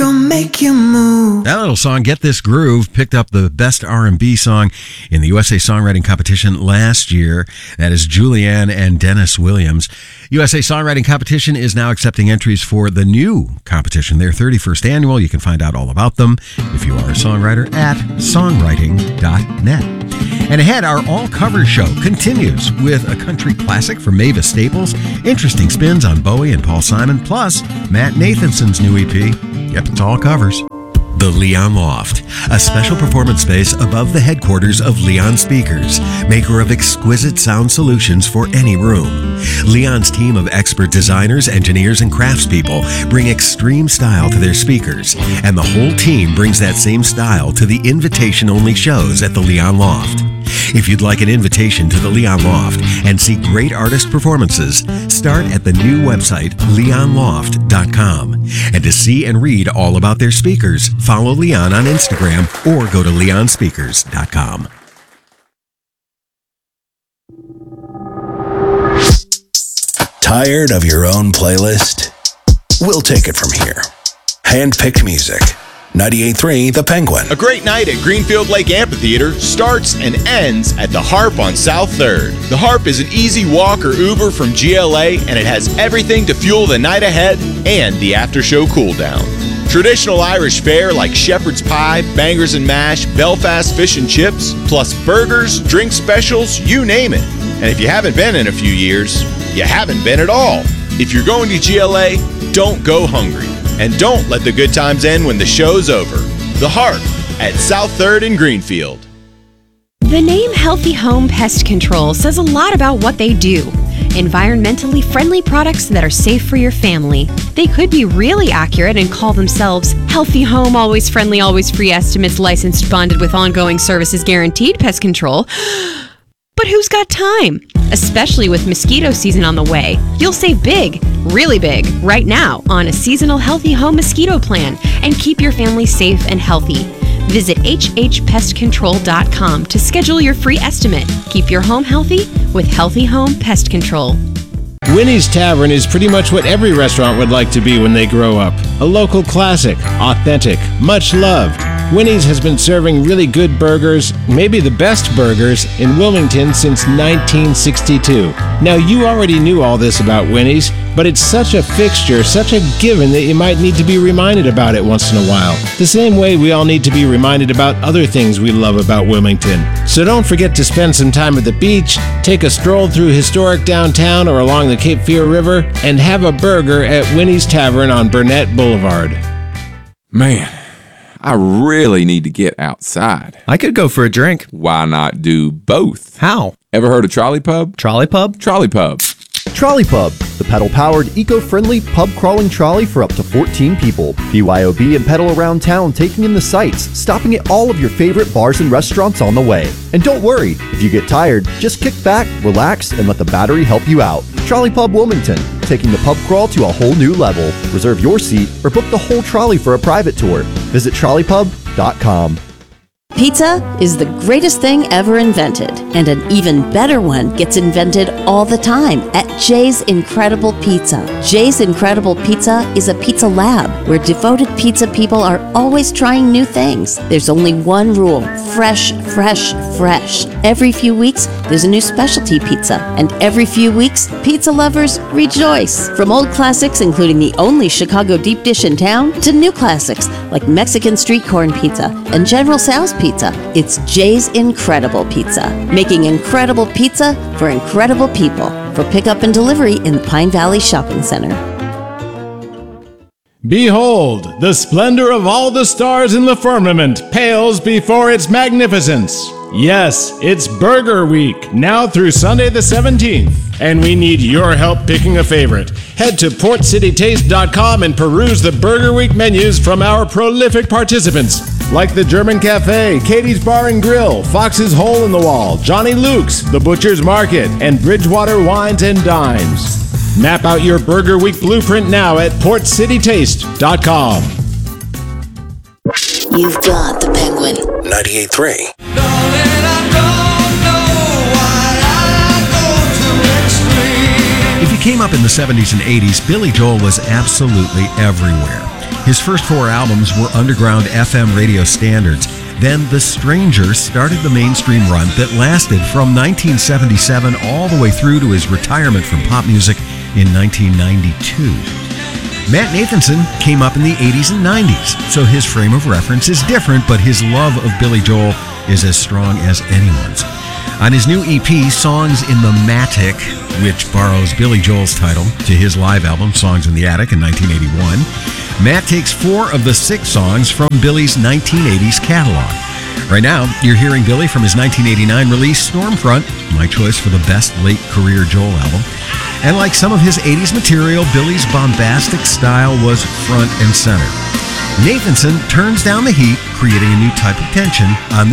gonna make you move. That little song, Get This Groove, picked up the Best R&B Song in the USA Songwriting Competition last year. That is Julianne and Dennis Williams. USA Songwriting Competition is now accepting entries for the new competition, their 31st annual. You can find out all about them if you are a songwriter at songwriting.net. And ahead, our all-cover show continues with a country classic from Mavis Staples, interesting spins on Bowie and Paul Simon, plus Matt Nathanson's new EP. Yep, it's all covers. The Leon Loft, a special performance space above the headquarters of Leon Speakers, maker of exquisite sound solutions for any room. Leon's team of expert designers, engineers, and craftspeople bring extreme style to their speakers, and the whole team brings that same style to the invitation-only shows at the Leon Loft. If you'd like an invitation to the Leon Loft and see great artist performances, start at the new website, leonloft.com. And to see and read all about their speakers, follow Leon on Instagram or go to leonspeakers.com. Tired of your own playlist? We'll take it from here. Handpicked music. 98.3 The Penguin. A great night at Greenfield Lake Amphitheater starts and ends at The Harp on South 3rd. The Harp is an easy walk or Uber from GLA, and it has everything to fuel the night ahead and the after-show cool-down. Traditional Irish fare like shepherd's pie, bangers and mash, Belfast fish and chips, plus burgers, drink specials, you name it. And if you haven't been in a few years, you haven't been at all. If you're going to GLA, don't go hungry. And don't let the good times end when the show's over. The Harp at South 3rd in Greenfield. The name Healthy Home Pest Control says a lot about what they do. Environmentally friendly products that are safe for your family. They could be really accurate and call themselves Healthy Home, Always Friendly, Always Free Estimates, Licensed, Bonded with Ongoing Services Guaranteed Pest Control. But who's got time? Especially with mosquito season on the way. You'll save big, really big, right now on a seasonal Healthy Home mosquito plan and keep your family safe and healthy. Visit hhpestcontrol.com to schedule your free estimate. Keep your home healthy with Healthy Home Pest Control. Winnie's Tavern is pretty much what every restaurant would like to be when they grow up. A local classic, authentic, much loved. Winnie's has been serving really good burgers, maybe the best burgers, in Wilmington since 1962. Now, you already knew all this about Winnie's, but it's such a fixture, such a given that you might need to be reminded about it once in a while. The same way we all need to be reminded about other things we love about Wilmington. So don't forget to spend some time at the beach, take a stroll through historic downtown or along the Cape Fear River, and have a burger at Winnie's Tavern on Burnett Boulevard. Man, I really need to get outside. I could go for a drink. Why not do both? How? Ever heard of Trolley Pub? Trolley Pub? Trolley Pub. Trolley Pub, the pedal-powered, eco-friendly pub-crawling trolley for up to 14 people. BYOB and pedal around town taking in the sights, stopping at all of your favorite bars and restaurants on the way. And don't worry, if you get tired, just kick back, relax, and let the battery help you out. Trolley Pub Wilmington, taking the pub crawl to a whole new level. Reserve your seat or book the whole trolley for a private tour. Visit trolleypub.com. Pizza is the greatest thing ever invented, and an even better one gets invented all the time at Jay's Incredible Pizza. Jay's Incredible Pizza is a pizza lab where devoted pizza people are always trying new things. There's only one rule: fresh, fresh, fresh. Every few weeks, there's a new specialty pizza, and every few weeks, pizza lovers rejoice. From old classics, including the only Chicago deep dish in town, to new classics like Mexican street corn pizza and General Tso's pizza. It's Jay's Incredible Pizza, making incredible pizza for incredible people. For pickup and delivery in the Pine Valley Shopping Center. Behold, the splendor of all the stars in the firmament pales before its magnificence. Yes, it's Burger Week, now through Sunday the 17th, and we need your help picking a favorite. Head to portcitytaste.com and peruse the Burger Week menus from our prolific participants, like the German Cafe, Katie's Bar and Grill, Fox's Hole in the Wall, Johnny Luke's, The Butcher's Market, and Bridgewater Wines and Dimes. Map out your Burger Week blueprint now at portcitytaste.com. You've got the Penguin. 98.3. If you came up in the 70s and 80s, Billy Joel was absolutely everywhere. His first 4 albums were underground FM radio standards. Then The Stranger started the mainstream run that lasted from 1977 all the way through to his retirement from pop music in 1992. Matt Nathanson came up in the 80s and 90s, so his frame of reference is different, but his love of Billy Joel is as strong as anyone's. On his new EP, Songs in the Matic, which borrows Billy Joel's title to his live album, Songs in the Attic, in 1981, Matt takes 4 of the 6 songs from Billy's 1980s catalog. Right now, you're hearing Billy from his 1989 release, Stormfront, my choice for the best late career Joel album. And like some of his 80s material, Billy's bombastic style was front and center. Nathanson turns down the heat, creating a new type of tension on